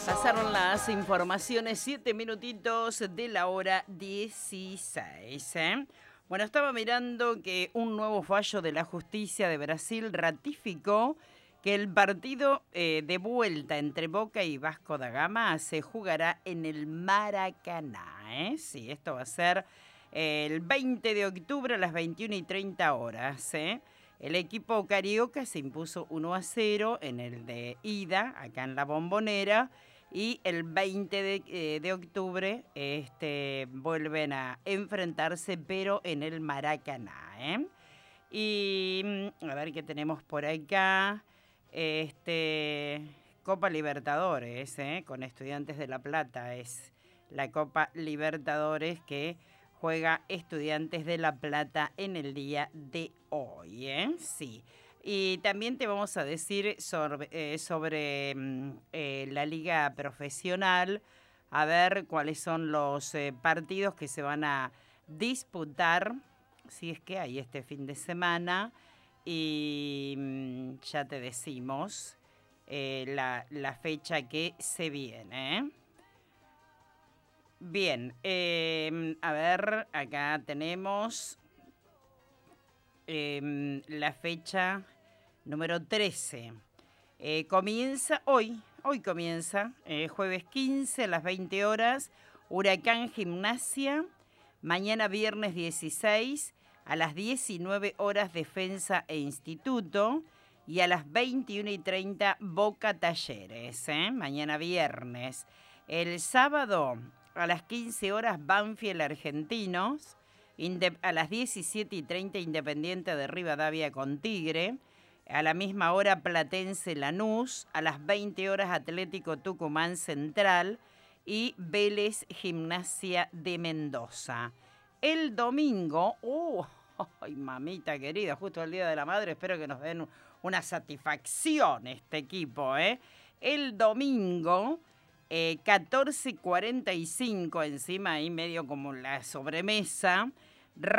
Pasaron las informaciones, 7 minutitos de la hora 16. Bueno, estaba mirando que un nuevo fallo de la justicia de Brasil ratificó que el partido de vuelta entre Boca y Vasco da Gama se jugará en el Maracaná. Sí, esto va a ser el 20 de octubre a las 21:30 horas. El equipo carioca se impuso 1-0 en el de ida, acá en la Bombonera. Y el 20 de octubre vuelven a enfrentarse, pero en el Maracaná. Y a ver qué tenemos por acá. Copa Libertadores, con Estudiantes de La Plata. Es la Copa Libertadores que juega Estudiantes de La Plata en el día de hoy. Sí. Y también te vamos a decir sobre la liga profesional, a ver cuáles son los partidos que se van a disputar, si es que hay este fin de semana, y ya te decimos la fecha que se viene. Bien, a ver, acá tenemos la fecha número 13. Comienza hoy comienza, jueves 15 a las 20 horas, Huracán Gimnasia. Mañana viernes 16 a las 19 horas, Defensa e Instituto. Y a las 21:30, Boca Talleres, mañana viernes. El sábado a las 15 horas, Banfield Argentinos. A las 17:30, Independiente de Rivadavia con Tigre. A la misma hora, Platense Lanús. A las 20 horas, Atlético Tucumán Central. Y Vélez Gimnasia de Mendoza. El domingo, ¡ay, mamita querida! Justo el Día de la Madre, espero que nos den una satisfacción este equipo, El domingo, 14:45, encima ahí medio como la sobremesa,